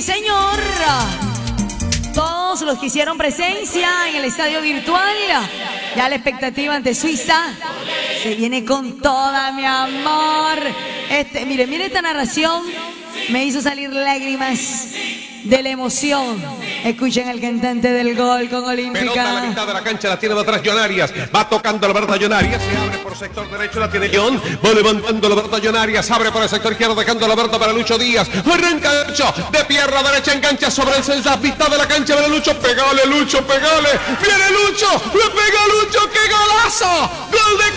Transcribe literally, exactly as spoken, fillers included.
señor. Todos los que hicieron presencia en el estadio virtual, ya la expectativa ante Suiza se viene con toda, mi amor. Este, mire, mire esta narración, me hizo salir lágrimas de la emoción. Escuchen al cantante del gol con Olímpica. Pelota a la mitad de la cancha, la tiene de atrás Jonarias. Va tocando la verdad Jonarias. Se abre por sector derecho, la tiene John. Va levantando la verdad Jonarias. Abre por el sector izquierdo, dejando la verdad para Lucho Díaz. Arranca Lucho. De pierna derecha engancha sobre el Celsa. Mitad de la cancha para Lucho. Pegale, Lucho, pegale. Viene Lucho. Le pega Lucho. ¡Qué golazo! Gol de